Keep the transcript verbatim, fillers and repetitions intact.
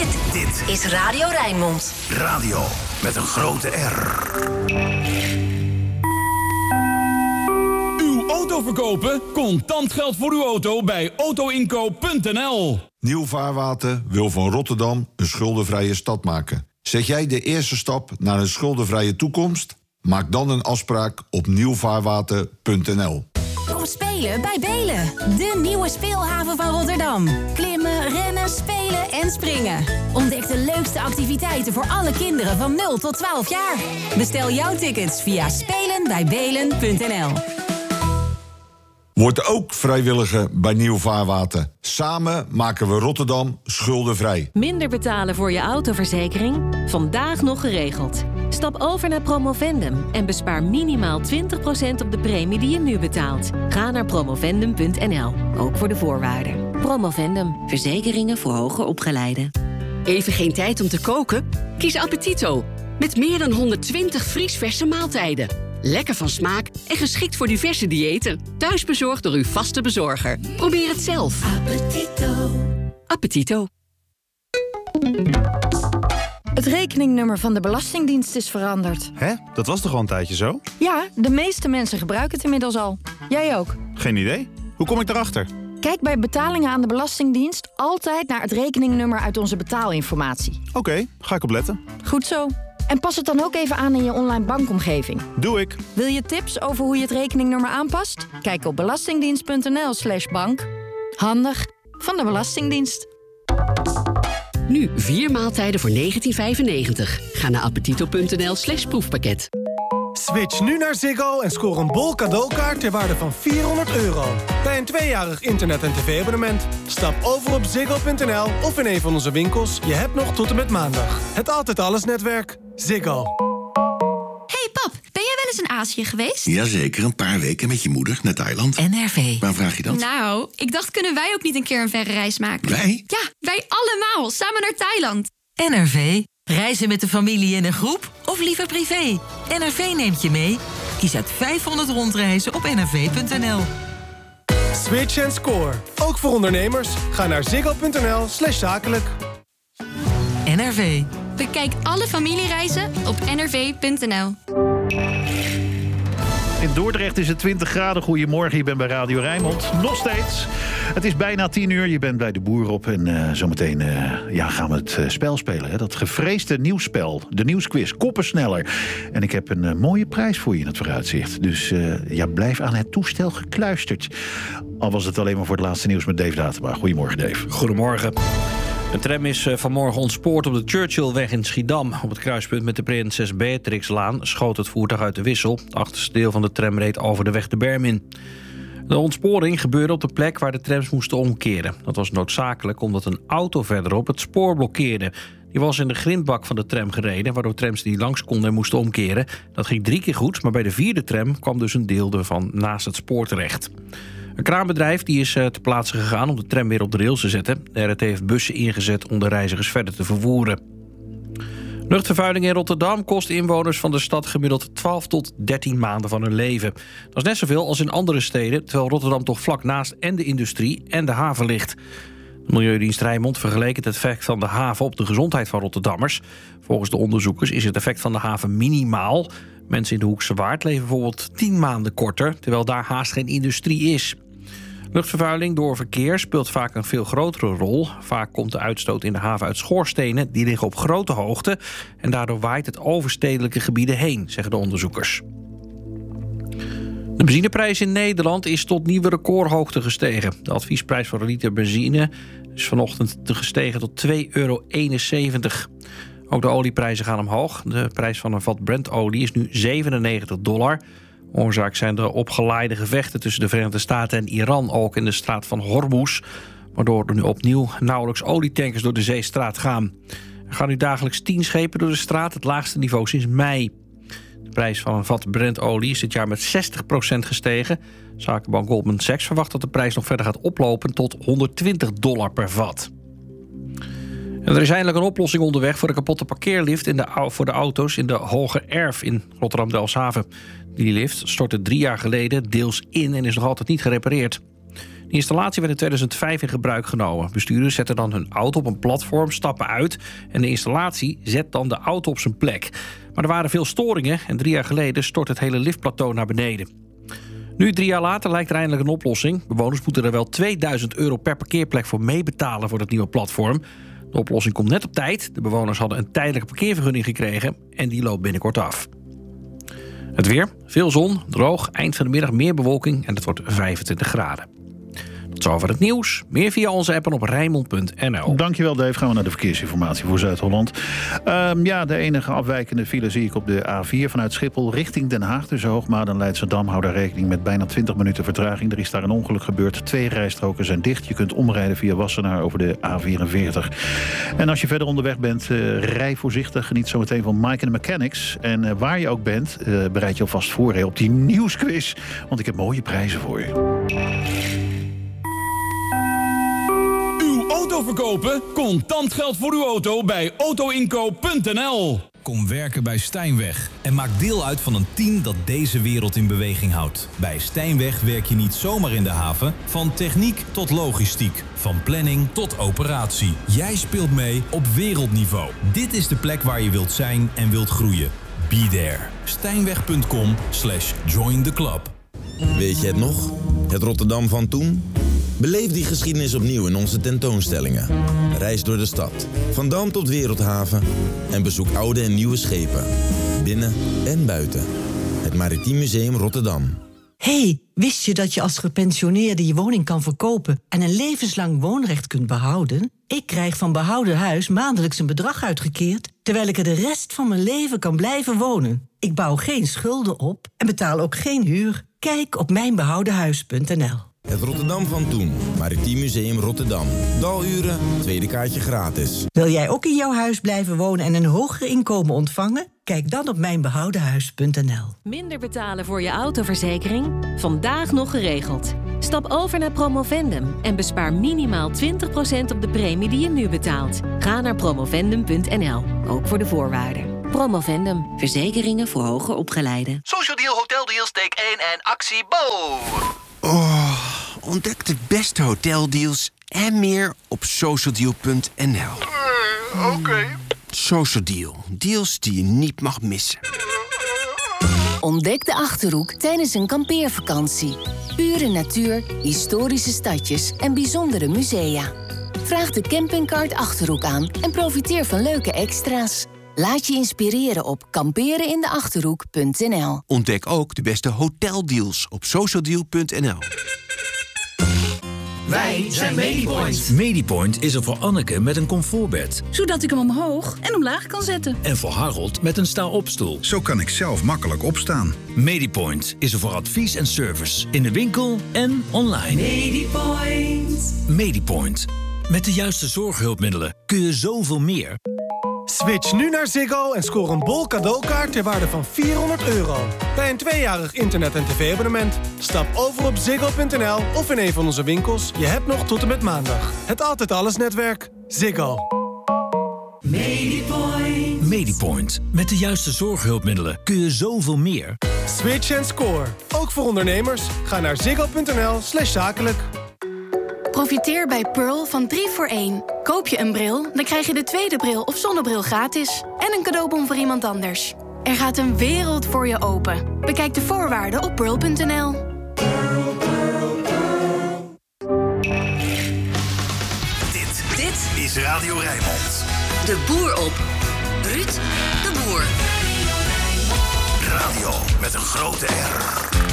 Dit, dit is Radio Rijnmond. Radio met een grote R. Uw auto verkopen? Contant geld voor uw auto bij autoinkoop punt n l. Nieuw Vaarwater wil van Rotterdam een schuldenvrije stad maken. Zet jij de eerste stap naar een schuldenvrije toekomst? Maak dan een afspraak op nieuw vaarwater punt n l. Kom spelen bij Belen, de nieuwe speelhaven van Rotterdam. Klimmen, rennen, spelen en springen. Ontdek de leukste activiteiten voor alle kinderen van nul tot twaalf jaar. Bestel jouw tickets via spelen bij belen punt n l. Word ook vrijwilliger bij Nieuw Vaarwater. Samen maken we Rotterdam schuldenvrij. Minder betalen voor je autoverzekering? Vandaag nog geregeld. Stap over naar Promovendum en bespaar minimaal twintig procent op de premie die je nu betaalt. Ga naar promovendum punt n l, ook voor de voorwaarden. Promovendum, verzekeringen voor hoger opgeleiden. Even geen tijd om te koken? Kies Appetito. Met meer dan honderdtwintig vriesverse maaltijden. Lekker van smaak en geschikt voor diverse diëten. Thuis bezorgd door uw vaste bezorger. Probeer het zelf. Appetito. Appetito. Het rekeningnummer van de Belastingdienst is veranderd. Hè? Dat was toch al een tijdje zo? Ja, de meeste mensen gebruiken het inmiddels al. Jij ook. Geen idee. Hoe kom ik daarachter? Kijk bij betalingen aan de Belastingdienst altijd naar het rekeningnummer uit onze betaalinformatie. Oké, okay, ga ik op letten. Goed zo. En pas het dan ook even aan in je online bankomgeving. Doe ik. Wil je tips over hoe je het rekeningnummer aanpast? Kijk op belastingdienst punt n l slash bank. Handig van de Belastingdienst. Nu vier maaltijden voor negentien vijfennegentig. Ga naar appetito punt n l slash proefpakket. Switch nu naar Ziggo en scoor een bol cadeaukaart ter waarde van vierhonderd euro. Bij een tweejarig internet- en tv-abonnement. Stap over op ziggo punt n l of in een van onze winkels. Je hebt nog tot en met maandag. Het Altijd Alles netwerk. Ziggo. Hey pap, ben jij wel eens in Azië geweest? Jazeker, een paar weken met je moeder naar Thailand. N R V. Waar vraag je dat? Nou, ik dacht, kunnen wij ook niet een keer een verre reis maken? Wij? Ja, wij allemaal, samen naar Thailand. N R V. Reizen met de familie in een groep of liever privé? N R V neemt je mee. Kies uit vijfhonderd rondreizen op n r v punt n l. Switch en score. Ook voor ondernemers. Ga naar ziggo punt n l slash zakelijk. N R V. Bekijk alle familiereizen op n r v punt n l. In Dordrecht is het twintig graden. Goedemorgen, je bent bij Radio Rijnmond. Nog steeds. Het is bijna tien uur, je bent bij de boer op. En uh, zometeen uh, ja, gaan we het uh, spel spelen. Hè? Dat gevreesde nieuwsspel, de nieuwsquiz, koppen sneller. En ik heb een uh, mooie prijs voor je in het vooruitzicht. Dus uh, ja, blijf aan het toestel gekluisterd. Al was het alleen maar voor het laatste nieuws met Dave Datema. Goedemorgen, Dave. Goedemorgen. Een tram is vanmorgen ontspoord op de Churchillweg in Schiedam. Op het kruispunt met de Prinses Beatrixlaan schoot het voertuig uit de wissel. Het achterste deel van de tram reed over de weg de berm in. De ontsporing gebeurde op de plek waar de trams moesten omkeren. Dat was noodzakelijk omdat een auto verderop het spoor blokkeerde. Die was in de grindbak van de tram gereden, waardoor trams die langs konden en moesten omkeren. Dat ging drie keer goed, maar bij de vierde tram kwam dus een deel ervan naast het spoor terecht. Een kraanbedrijf die is ter plaatse gegaan om de tram weer op de rails te zetten. De R T heeft bussen ingezet om de reizigers verder te vervoeren. Luchtvervuiling in Rotterdam kost inwoners van de stad gemiddeld twaalf tot dertien maanden van hun leven. Dat is net zoveel als in andere steden, terwijl Rotterdam toch vlak naast en de industrie en de haven ligt. De Milieudienst Rijnmond vergeleek het effect van de haven op de gezondheid van Rotterdammers. Volgens de onderzoekers is het effect van de haven minimaal. Mensen in de Hoekse Waard leven bijvoorbeeld tien maanden korter, terwijl daar haast geen industrie is. Luchtvervuiling door verkeer speelt vaak een veel grotere rol. Vaak komt de uitstoot in de haven uit schoorstenen, die liggen op grote hoogte, en daardoor waait het over stedelijke gebieden heen, zeggen de onderzoekers. De benzineprijs in Nederland is tot nieuwe recordhoogte gestegen. De adviesprijs voor een liter benzine is vanochtend gestegen tot twee euro eenenzeventig. Ook de olieprijzen gaan omhoog. De prijs van een vat Brent-olie is nu zevenennegentig dollar. Oorzaak zijn de opgeleide gevechten tussen de Verenigde Staten en Iran, ook in de straat van Hormuz, waardoor er nu opnieuw nauwelijks olietankers door de zeestraat gaan. Er gaan nu dagelijks tien schepen door de straat, het laagste niveau sinds mei. De prijs van een vat Brent-olie is dit jaar met zestig procent gestegen. Zakenbank Goldman Sachs verwacht dat de prijs nog verder gaat oplopen tot honderdtwintig dollar per vat. En er is eindelijk een oplossing onderweg voor de kapotte parkeerlift in de, voor de auto's in de Hoge Erf in Rotterdam-Delfshaven. Die lift stortte drie jaar geleden deels in en is nog altijd niet gerepareerd. De installatie werd in tweeduizend vijf in gebruik genomen. Bestuurders zetten dan hun auto op een platform, stappen uit en de installatie zet dan de auto op zijn plek. Maar er waren veel storingen en drie jaar geleden stort het hele liftplateau naar beneden. Nu, drie jaar later, lijkt er eindelijk een oplossing. Bewoners moeten er wel tweeduizend euro per parkeerplek voor meebetalen voor het nieuwe platform. De oplossing komt net op tijd. De bewoners hadden een tijdelijke parkeervergunning gekregen en die loopt binnenkort af. Het weer, veel zon, droog, eind van de middag meer bewolking en het wordt vijfentwintig graden. Tot zover het nieuws. Meer via onze app en op Rijnmond punt n l. Dankjewel Dave. Gaan we naar de verkeersinformatie voor Zuid-Holland. Um, ja, de enige afwijkende file zie ik op de A vier vanuit Schiphol richting Den Haag. Tussen Hoogmaat en Leidschendam. Hou daar rekening met bijna twintig minuten vertraging. Er is daar een ongeluk gebeurd. Twee rijstroken zijn dicht. Je kunt omrijden via Wassenaar over de A vierenveertig. En als je verder onderweg bent, uh, rij voorzichtig. Geniet zometeen van Mike and the Mechanics. En uh, waar je ook bent, uh, bereid je alvast voor hè, op die nieuwsquiz. Want ik heb mooie prijzen voor je. Auto verkopen? Contant geld voor uw auto bij auto inkoop punt n l. Kom werken bij Stijnweg en maak deel uit van een team dat deze wereld in beweging houdt. Bij Stijnweg werk je niet zomaar in de haven. Van techniek tot logistiek, van planning tot operatie. Jij speelt mee op wereldniveau. Dit is de plek waar je wilt zijn en wilt groeien. Be there. Stijnweg punt com slash join the club. Weet je het nog? Het Rotterdam van toen? Beleef die geschiedenis opnieuw in onze tentoonstellingen. Reis door de stad, van Dam tot Wereldhaven en bezoek oude en nieuwe schepen. Binnen en buiten. Het Maritiem Museum Rotterdam. Hey, wist je dat je als gepensioneerde je woning kan verkopen en een levenslang woonrecht kunt behouden? Ik krijg van Behouden Huis maandelijks een bedrag uitgekeerd, terwijl ik er de rest van mijn leven kan blijven wonen. Ik bouw geen schulden op en betaal ook geen huur. Kijk op mijn behouden huis punt n l. Het Rotterdam van toen. Maritiem Museum Rotterdam. Daluren, tweede kaartje gratis. Wil jij ook in jouw huis blijven wonen en een hoger inkomen ontvangen? Kijk dan op mijn behouden huis punt n l. Minder betalen voor je autoverzekering? Vandaag nog geregeld. Stap over naar Promovendum en bespaar minimaal twintig procent op de premie die je nu betaalt. Ga naar promovendum punt n l, ook voor de voorwaarden. Promovendum, verzekeringen voor hoger opgeleiden. Social Deal Hotel Deals, take één en actie Bo! Oh, ontdek de beste hoteldeals en meer op social deal punt n l. Uh, Oké. Okay. Social Deal. Deals die je niet mag missen. Ontdek de Achterhoek tijdens een kampeervakantie. Pure natuur, historische stadjes en bijzondere musea. Vraag de campingkaart Achterhoek aan en profiteer van leuke extra's. Laat je inspireren op kamperenindeachterhoek punt n l. Ontdek ook de beste hoteldeals op social deal punt n l. Wij zijn Medipoint. Medipoint is er voor Anneke met een comfortbed. Zodat ik hem omhoog en omlaag kan zetten. En voor Harold met een sta-opstoel. Zo kan ik zelf makkelijk opstaan. Medipoint is er voor advies en service. In de winkel en online. Medipoint. Medipoint. Met de juiste zorghulpmiddelen kun je zoveel meer. Switch nu naar Ziggo en scoor een bol cadeaukaart ter waarde van vierhonderd euro. Bij een tweejarig internet- en tv-abonnement. Stap over op ziggo punt n l of in een van onze winkels. Je hebt nog tot en met maandag. Het Altijd Alles netwerk. Ziggo. Medipoint. Medipoint. Met de juiste zorghulpmiddelen kun je zoveel meer. Switch en score. Ook voor ondernemers. Ga naar ziggo punt n l slash zakelijk. Profiteer bij Pearl van drie voor één. Koop je een bril, dan krijg je de tweede bril of zonnebril gratis. En een cadeaubon voor iemand anders. Er gaat een wereld voor je open. Bekijk de voorwaarden op pearl punt n l. Dit, dit is Radio Rijnmond. De boer op. Ruud de Boer. Radio met een grote R.